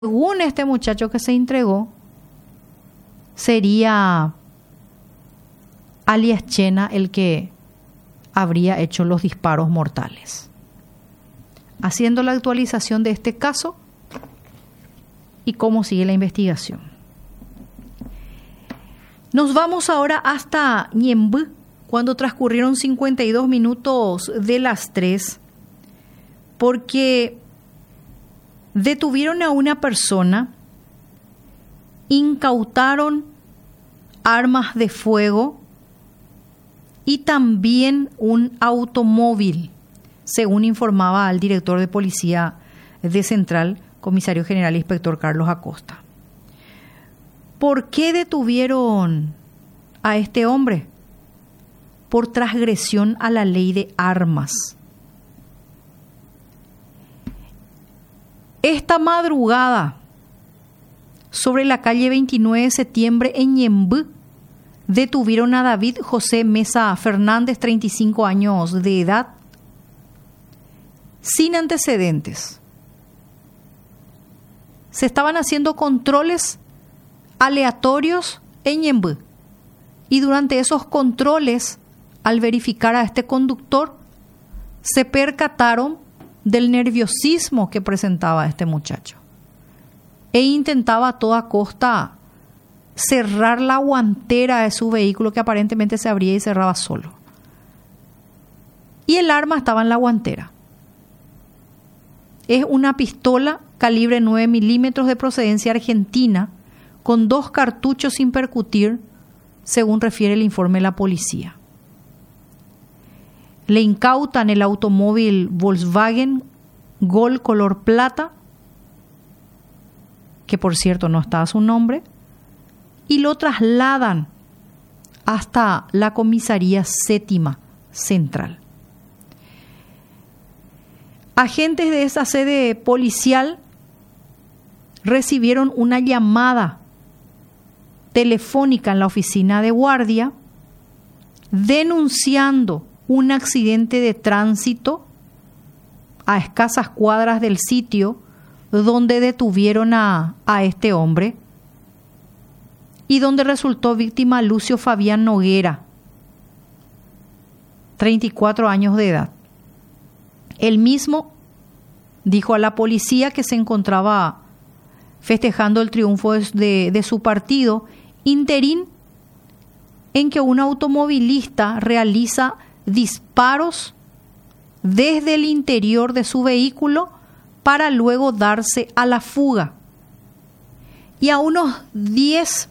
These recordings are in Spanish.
Según este muchacho que se entregó, sería alias Chena el que habría hecho los disparos mortales. Haciendo la actualización de este caso y cómo sigue la investigación. Nos vamos ahora hasta Ñemby, cuando transcurrieron 52 minutos de las 3, porque detuvieron a una persona, incautaron armas de fuego y también un automóvil, según informaba al director de policía de Central, comisario general inspector Carlos Acosta. ¿Por qué detuvieron a este hombre? Por transgresión a la ley de armas. Esta madrugada, sobre la calle 29 de septiembre en Ñemby, detuvieron a David José Mesa Fernández, 35 años de edad, sin antecedentes. Se estaban haciendo controles aleatorios en Ñemby y durante esos controles, al verificar a este conductor, se percataron del nerviosismo que presentaba este muchacho e intentaba a toda costa cerrar la guantera de su vehículo, que aparentemente se abría y cerraba solo. Y el arma estaba en la guantera. Es una pistola calibre 9 milímetros de procedencia argentina con 2 cartuchos sin percutir, según refiere el informe de la policía. Le incautan el automóvil Volkswagen Gol color plata, que por cierto no está a su nombre, y lo trasladan hasta la comisaría séptima central. Agentes de esa sede policial recibieron una llamada telefónica en la oficina de guardia denunciando un accidente de tránsito a escasas cuadras del sitio donde detuvieron a este hombre y donde resultó víctima Lucio Fabián Noguera, 34 años de edad. Él mismo dijo a la policía que se encontraba festejando el triunfo de su partido, interín en que un automovilista realiza disparos desde el interior de su vehículo para luego darse a la fuga. Y a unos 10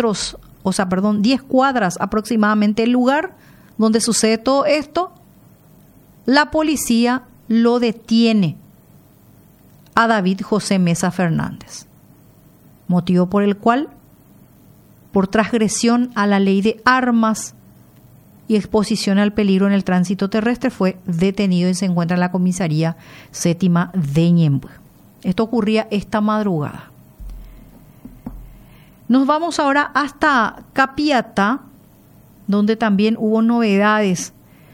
cuadras aproximadamente del lugar donde sucede todo esto, la policía lo detiene a David José Mesa Fernández, motivo por el cual, por transgresión a la ley de armas y exposición al peligro en el tránsito terrestre, fue detenido y se encuentra en la comisaría séptima de Ñemby. Esto ocurría esta madrugada. Nos vamos ahora hasta Capiatá, donde también hubo novedades.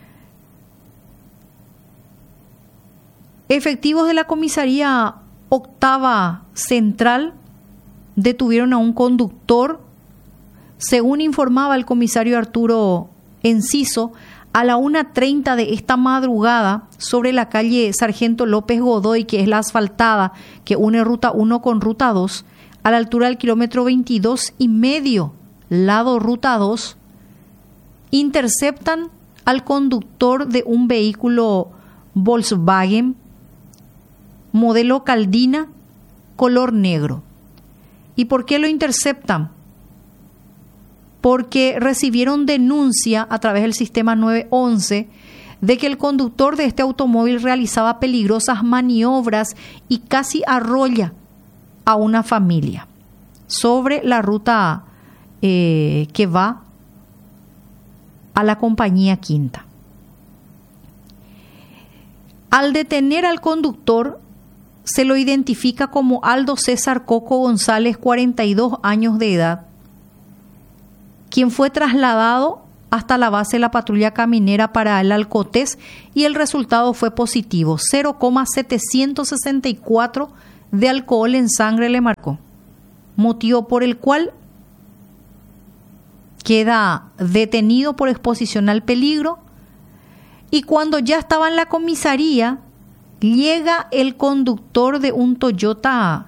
Efectivos de la comisaría octava central detuvieron a un conductor, según informaba el comisario Arturo Enciso, a la 1:30 de esta madrugada sobre la calle Sargento López Godoy, que es la asfaltada que une Ruta 1 con Ruta 2, a la altura del kilómetro 22,5, lado Ruta 2, interceptan al conductor de un vehículo Volkswagen modelo Caldina color negro. ¿Y por qué lo interceptan? Porque recibieron denuncia a través del sistema 911 de que el conductor de este automóvil realizaba peligrosas maniobras y casi arrolla a una familia sobre la ruta que va a la compañía Quinta. Al detener al conductor, se lo identifica como Aldo César Coco González, 42 años de edad, quien fue trasladado hasta la base de la patrulla caminera para el Alcotés y el resultado fue positivo, 0,764 de alcohol en sangre le marcó, motivo por el cual queda detenido por exposición al peligro. Y cuando ya estaba en la comisaría, llega el conductor de un Toyota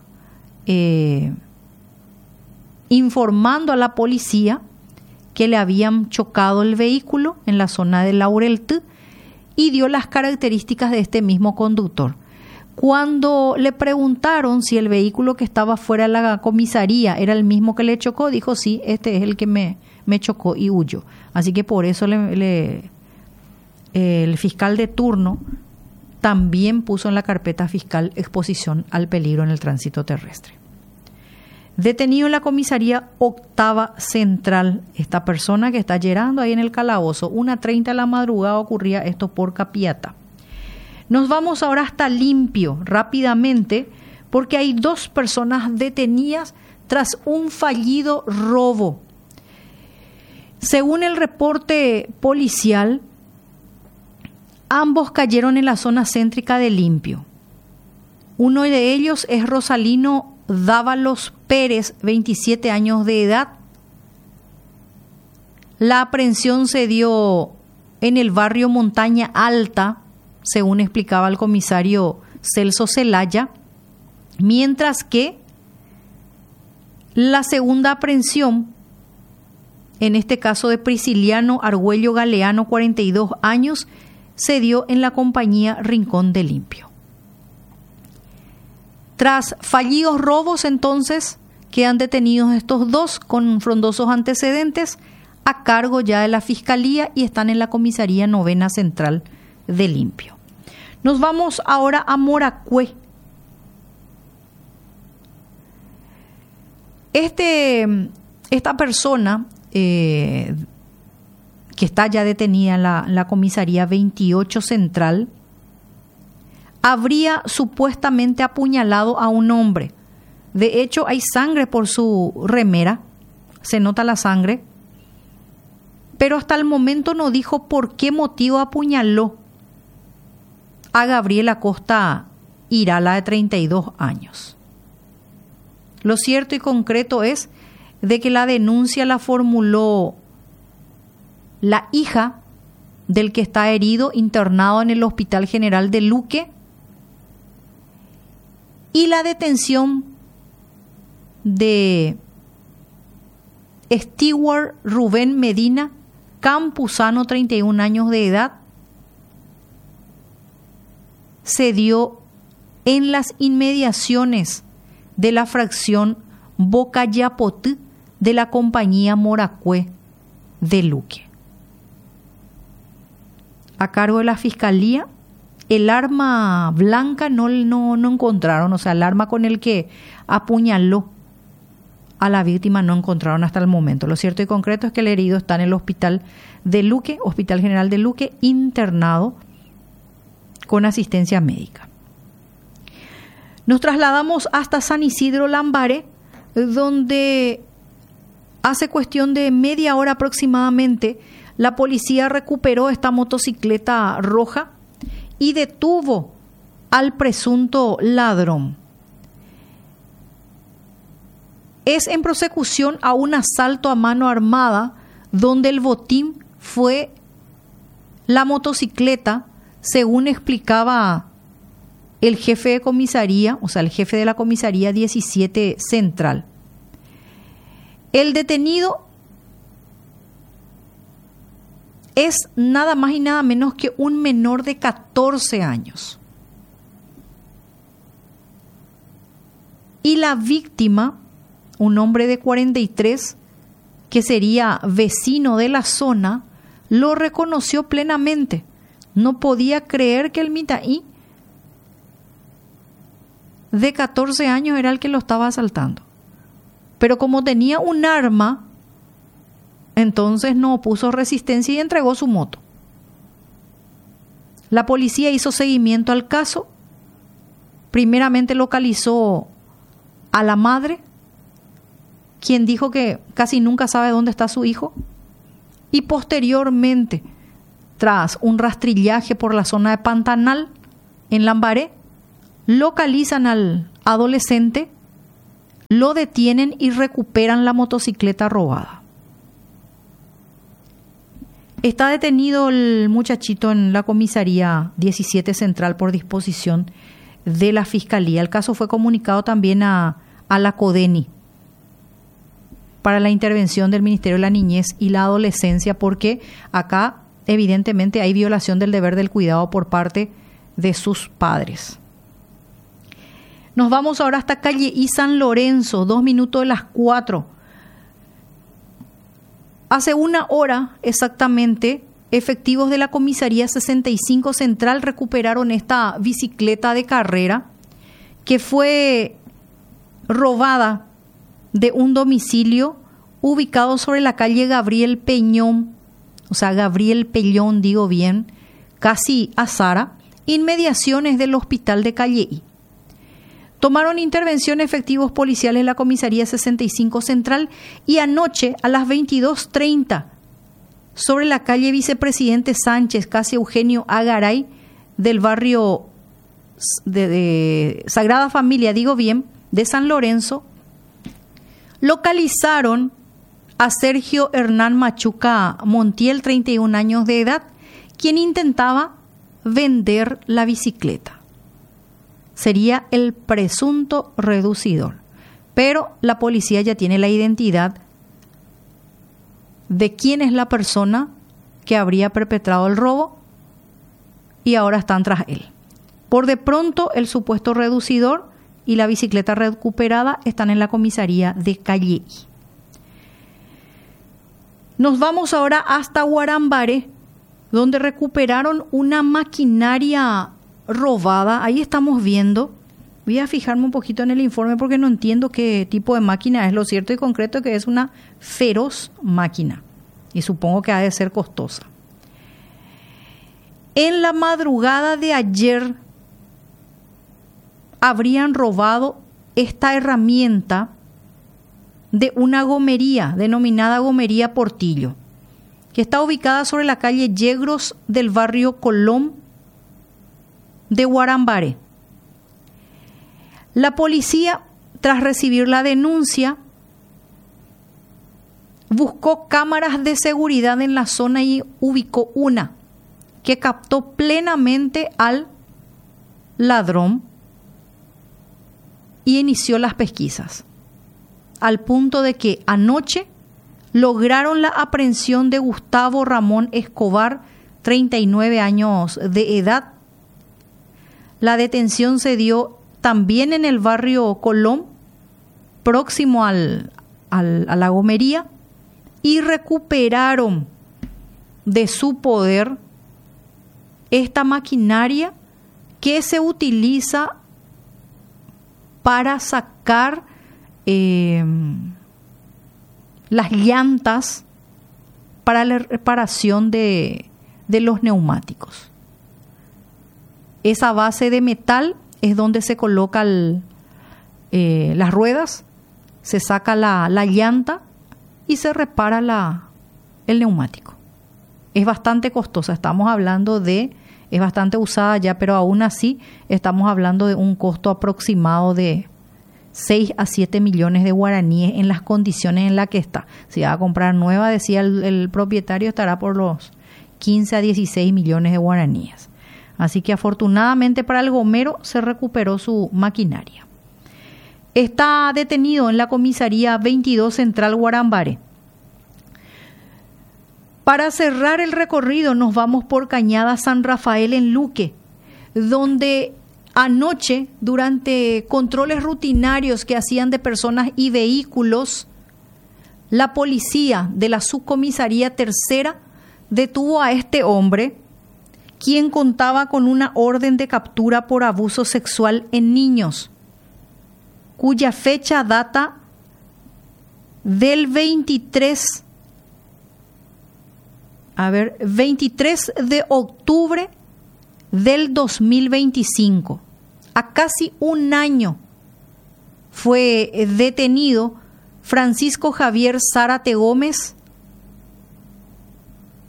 informando a la policía que le habían chocado el vehículo en la zona de Laurelty y dio las características de este mismo conductor. Cuando le preguntaron si el vehículo que estaba fuera de la comisaría era el mismo que le chocó, dijo sí, este es el que me chocó y huyó. Así que por eso el fiscal de turno también puso en la carpeta fiscal exposición al peligro en el tránsito terrestre. Detenido en la comisaría octava central, esta persona que está llorando ahí en el calabozo, 1:30 de la madrugada ocurría esto por Capiatá. Nos vamos ahora hasta Limpio rápidamente porque hay 2 personas detenidas tras un fallido robo. Según el reporte policial, ambos cayeron en la zona céntrica de Limpio. Uno de ellos es Rosalino Dávalos Pérez, 27 años de edad. La aprehensión se dio en el barrio Montaña Alta, según explicaba el comisario Celso Zelaya, mientras que la segunda aprehensión, en este caso de Prisciliano Argüello Galeano, 42 años, se dio en la compañía Rincón de Limpio. Tras fallidos robos, entonces, quedan detenidos estos 2 con frondosos antecedentes a cargo ya de la Fiscalía y están en la Comisaría Novena Central de Limpio. Nos vamos ahora a Moracué. Esta persona que está ya detenida en la Comisaría 28 Central habría supuestamente apuñalado a un hombre. De hecho, hay sangre por su remera, se nota la sangre, pero hasta el momento no dijo por qué motivo apuñaló a Gabriel Acosta Irala, de 32 años. Lo cierto y concreto es de que la denuncia la formuló la hija del que está herido, internado en el Hospital General de Luque, y la detención de Stewart Rubén Medina, campusano, 31 años de edad, se dio en las inmediaciones de la fracción Bocayapotí de la compañía Moracué de Luque. A cargo de la Fiscalía, el arma blanca no encontraron, o sea, el arma con el que apuñaló a la víctima no encontraron hasta el momento. Lo cierto y concreto es que el herido está en el Hospital de Luque, Hospital General de Luque, internado con asistencia médica. Nos trasladamos hasta San Isidro Lambaré, donde hace cuestión de media hora aproximadamente la policía recuperó esta motocicleta roja y detuvo al presunto ladrón. Es en prosecución a un asalto a mano armada donde el botín fue la motocicleta, según explicaba el jefe de comisaría, o sea, el jefe de la comisaría 17 Central. El detenido es nada más y nada menos que un menor de 14 años. Y la víctima, un hombre de 43, que sería vecino de la zona, lo reconoció plenamente. No podía creer que el mitaí de 14 años era el que lo estaba asaltando. Pero como tenía un arma, entonces no opuso resistencia y entregó su moto. La policía hizo seguimiento al caso. Primeramente localizó a la madre, quien dijo que casi nunca sabe dónde está su hijo. Y posteriormente, tras un rastrillaje por la zona de Pantanal, en Lambaré, localizan al adolescente, lo detienen y recuperan la motocicleta robada. Está detenido el muchachito en la comisaría 17 Central por disposición de la Fiscalía. El caso fue comunicado también a la CODENI para la intervención del Ministerio de la Niñez y la Adolescencia, porque acá evidentemente hay violación del deber del cuidado por parte de sus padres. Nos vamos ahora hasta calle y San Lorenzo, 2 minutos de las 4. Hace una hora exactamente, efectivos de la comisaría 65 Central recuperaron esta bicicleta de carrera que fue robada de un domicilio ubicado sobre la calle Gabriel Pellón, digo bien, casi a Sara, inmediaciones del hospital de Calleí. Tomaron intervención efectivos policiales de la comisaría 65 Central y anoche a las 22:30 sobre la calle Vicepresidente Sánchez, casi Eugenio Agaray, del barrio de Sagrada Familia, de San Lorenzo, localizaron a Sergio Hernán Machuca Montiel, 31 años de edad, quien intentaba vender la bicicleta. Sería el presunto reducidor, pero la policía ya tiene la identidad de quién es la persona que habría perpetrado el robo y ahora están tras él. Por de pronto, el supuesto reducidor y la bicicleta recuperada están en la comisaría de Calleí. Nos vamos ahora hasta Guarambaré, donde recuperaron una maquinaria robada. Ahí estamos viendo. Voy a fijarme un poquito en el informe porque no entiendo qué tipo de máquina es. Lo cierto y concreto es que es una feroz máquina y supongo que ha de ser costosa. En la madrugada de ayer habrían robado esta herramienta de una gomería denominada Gomería Portillo, que está ubicada sobre la calle Yegros del barrio Colón de Guarambaré. La policía, tras recibir la denuncia, buscó cámaras de seguridad en la zona y ubicó una que captó plenamente al ladrón y inició las pesquisas, al punto de que anoche lograron la aprehensión de Gustavo Ramón Escobar, 39 años de edad. La detención se dio también en el barrio Colón, próximo a la gomería, y recuperaron de su poder esta maquinaria que se utiliza para sacar las llantas para la reparación de los neumáticos. Esa base de metal es donde se colocan las ruedas, se saca la llanta y se repara el neumático. Es bastante costosa, es bastante usada ya, pero aún así estamos hablando de un costo aproximado de 6 a 7 millones de guaraníes en las condiciones en las que está. Si va a comprar nueva, decía el propietario, estará por los 15 a 16 millones de guaraníes. Así que afortunadamente para el gomero se recuperó su maquinaria. Está detenido en la comisaría 22 Central Guarambaré. Para cerrar el recorrido nos vamos por Cañada San Rafael en Luque, donde anoche, durante controles rutinarios que hacían de personas y vehículos, la policía de la subcomisaría tercera detuvo a este hombre, quien contaba con una orden de captura por abuso sexual en niños, cuya fecha data del 23 de octubre del 2025. A casi un año fue detenido Francisco Javier Zárate Gómez,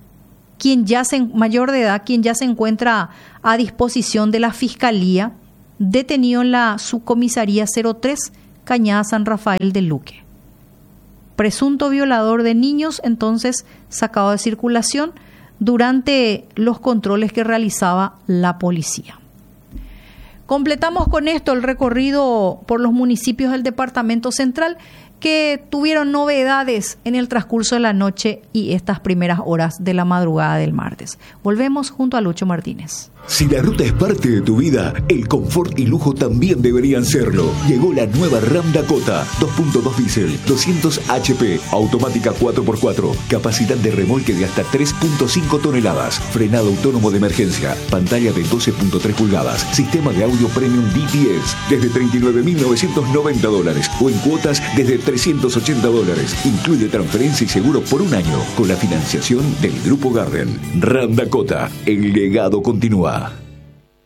mayor de edad, quien ya se encuentra a disposición de la Fiscalía detenido en la subcomisaría 03, Cañada San Rafael de Luque. Presunto violador de niños, entonces sacado de circulación durante los controles que realizaba la policía. Completamos con esto el recorrido por los municipios del Departamento Central que tuvieron novedades en el transcurso de la noche y estas primeras horas de la madrugada del martes. Volvemos junto a Lucho Martínez. Si la ruta es parte de tu vida, el confort y lujo también deberían serlo. Llegó la nueva Ram Dakota, 2.2 diésel, 200 HP, automática 4x4, capacidad de remolque de hasta 3.5 toneladas, frenado autónomo de emergencia, pantalla de 12.3 pulgadas, sistema de audio premium DTS, desde $39.990 o en cuotas desde $380. Incluye transferencia y seguro por un año, con la financiación del Grupo Garden. Ram Dakota, el legado continúa.